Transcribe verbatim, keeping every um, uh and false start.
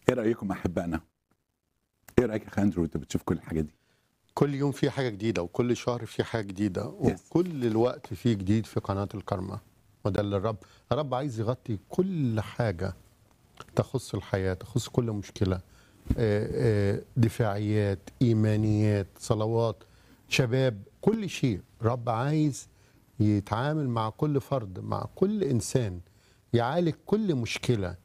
ايه رايكم احبائنا؟ ايه رايك يا اخ اندرو وانت بتشوف كل الحاجات دي؟ كل يوم في حاجة جديدة وكل شهر في حاجة جديدة يس. وكل الوقت في جديد في قناة الكرمة. وده اللي الرب الرب عايز يغطي كل حاجة تخص الحياة، تخص كل مشكلة، آه، آه، دفاعيات، إيمانيات، صلوات، شباب، كل شيء. رب عايز يتعامل مع كل فرد، مع كل إنسان، يعالج كل مشكلة،